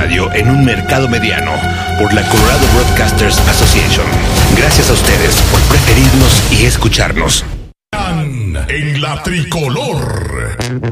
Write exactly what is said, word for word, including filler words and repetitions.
radio en un mercado mediano por la Colorado Broadcasters Association. Gracias a ustedes por preferirnos y escucharnos. En la tricolor.